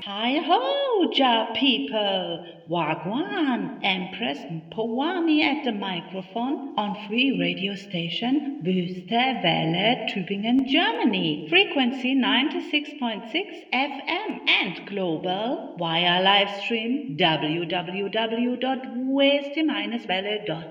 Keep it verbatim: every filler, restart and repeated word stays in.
Hi ho, Ja people! Wagwan, Empress Powani at the microphone on free radio station Wüste Welle, Tübingen, Germany. Frequency ninety-six point six F M and global via live stream w w w dot weste welle dot